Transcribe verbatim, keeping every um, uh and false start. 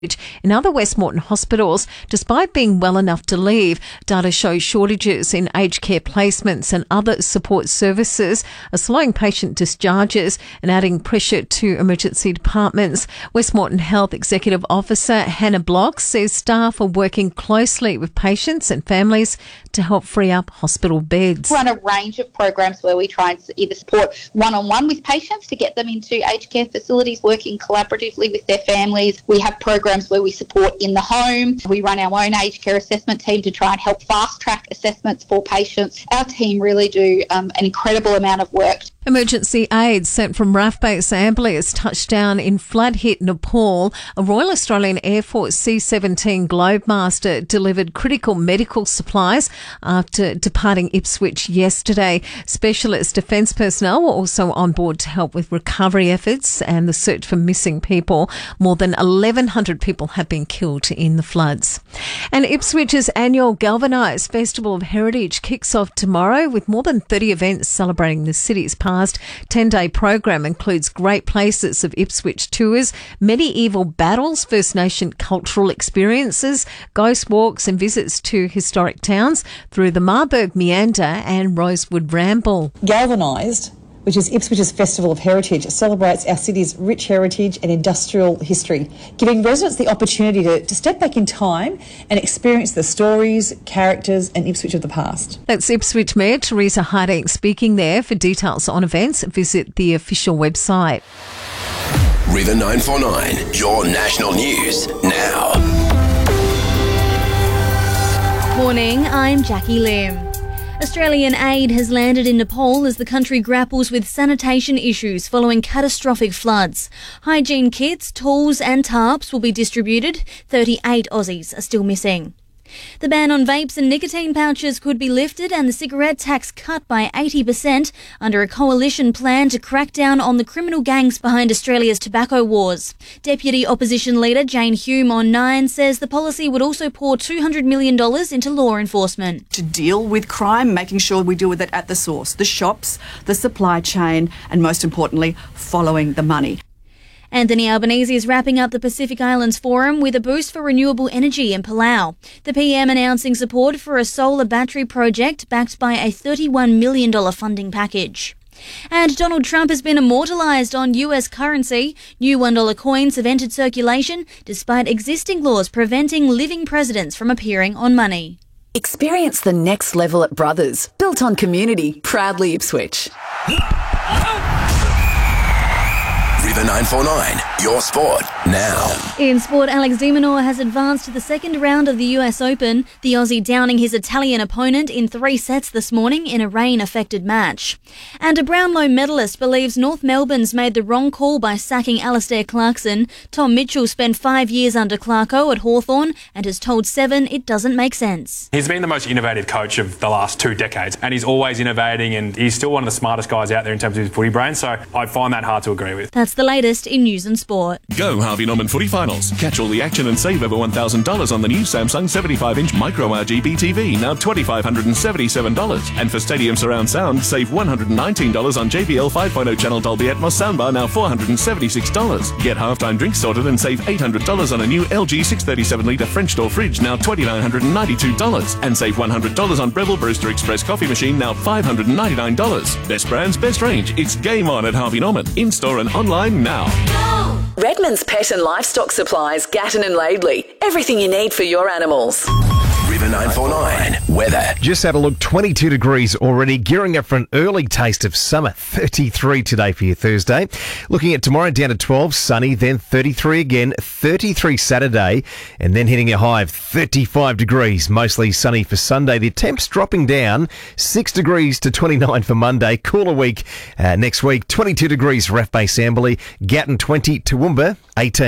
in other Westmorton hospitals, despite being well enough to leave. Data shows shortages in aged care placements and other support services are slowing patient discharges and adding pressure to emergency departments. Westmorton Health Executive Officer Hannah Block says staff are working closely with patients and families to help free up hospital beds. We run a range of programs where we try and either support one-on-one with patients to get them into aged care facilities, working collaboratively with their families. We have programs where we support in the home. We run our own aged care assessment team to try and help fast-track assessments for patients. Our team really do um, an incredible amount of work. Emergency aid sent from R A F Base Ambulance touched down in flood-hit Nepal. A Royal Australian Air Force C seventeen Globemaster delivered critical medical supplies after departing Ipswich yesterday. Specialist defence personnel were also on board to help with recovery efforts and the search for missing people. More than eleven hundred people have been killed in the floods. And Ipswich's annual Galvanise Festival of Heritage kicks off tomorrow with more than thirty events celebrating the city's past. ten-day program includes great places of Ipswich tours, medieval battles, First Nation cultural experiences, ghost walks and visits to historic towns through the Marburg Meander and Rosewood Ramble. Galvanised, which is Ipswich's Festival of Heritage, celebrates our city's rich heritage and industrial history, giving residents the opportunity to, to step back in time and experience the stories, characters and Ipswich of the past. That's Ipswich Mayor Teresa Harding speaking there. For details on events, visit the official website. River nine four nine, your national news now. Morning, I'm Jackie Lim. Australian aid has landed in Nepal as the country grapples with sanitation issues following catastrophic floods. Hygiene kits, tools and tarps will be distributed. thirty-eight Aussies are still missing. The ban on vapes and nicotine pouches could be lifted and the cigarette tax cut by eighty percent under a coalition plan to crack down on the criminal gangs behind Australia's tobacco wars. Deputy Opposition Leader Jane Hume on Nine says the policy would also pour two hundred million dollars into law enforcement. To deal with crime, making sure we deal with it at the source, the shops, the supply chain, and most importantly, following the money. Anthony Albanese is wrapping up the Pacific Islands Forum with a boost for renewable energy in Palau. The P M announcing support for a solar battery project backed by a thirty-one million dollars funding package. And Donald Trump has been immortalised on U S currency. New one dollar coins have entered circulation despite existing laws preventing living presidents from appearing on money. Experience the next level at Brothers, built on community, proudly Ipswich. River nine four nine, your sport now. In sport, Alex de Minaur has advanced to the second round of the U S Open, the Aussie downing his Italian opponent in three sets this morning in a rain-affected match. And a Brownlow medalist believes North Melbourne's made the wrong call by sacking Alastair Clarkson. Tom Mitchell spent five years under Clarko at Hawthorn and has told Seven it doesn't make sense. He's been the most innovative coach of the last two decades and he's always innovating and he's still one of the smartest guys out there in terms of his footy brain, so I find that hard to agree with. That's the latest in news and sport. Go Harvey Norman Footy Finals. Catch all the action and save over one thousand dollars on the new Samsung seventy-five inch Micro R G B T V, now two thousand five hundred seventy-seven dollars. And for Stadium Surround Sound, save one hundred nineteen dollars on J B L five point oh channel Dolby Atmos soundbar, now four hundred seventy-six dollars. Get halftime drinks sorted and save eight hundred dollars on a new L G six thirty-seven litre French door fridge, now two thousand nine hundred ninety-two dollars. And save one hundred dollars on Breville Brewster Express coffee machine, now five hundred ninety-nine dollars. Best brands, best range. It's game on at Harvey Norman. In-store and online now. Redmond's Pet and Livestock Supplies, Gatton and Laidley. Everything you need for your animals. River nine four nine, weather. Just had a look, twenty-two degrees already, gearing up for an early taste of summer. thirty-three today for your Thursday. Looking at tomorrow, down to twelve, sunny, then thirty-three again, thirty-three Saturday, and then hitting a high of thirty-five degrees, mostly sunny for Sunday. The temps dropping down, six degrees to twenty-nine for Monday. Cooler week uh, next week, twenty-two degrees, R A F Base Amberley, Gatton twenty, Toowoomba eighteen.